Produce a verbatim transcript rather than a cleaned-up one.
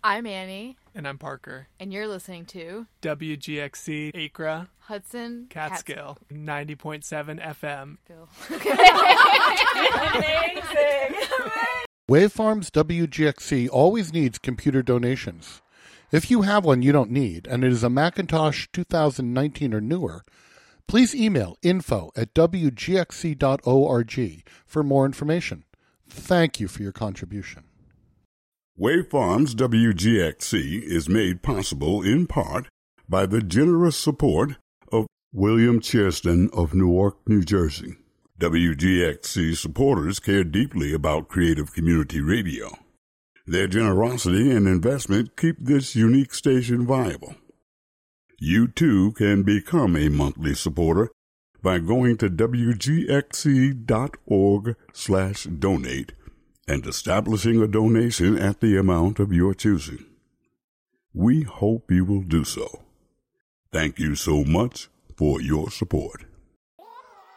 I'm Annie. And I'm Parker. And you're listening to W G X C Acra Hudson Catskill ninety point seven F M. Amazing. Waveforms W G X C always needs computer donations. If you have one you don't need, and it is a Macintosh two thousand nineteen or newer, please email info at w g x c dot org for more information. Thank you for your contribution. Waveforms W G X C is made possible in part by the generous support of William Chairston of Newark, New Jersey. W G X C supporters care deeply about creative community radio. Their generosity and investment keep this unique station viable. You too can become a monthly supporter by going to w g x c dot org slash donate and establishing a donation at the amount of your choosing. We hope you will do so. Thank you so much for your support.